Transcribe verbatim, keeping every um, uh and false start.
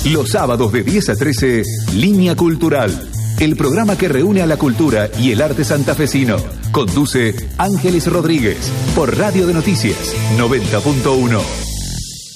Los sábados de diez a trece, Línea Cultural. El programa que reúne a la cultura y el arte santafesino. Conduce Ángeles Rodríguez por Radio de Noticias noventa punto uno.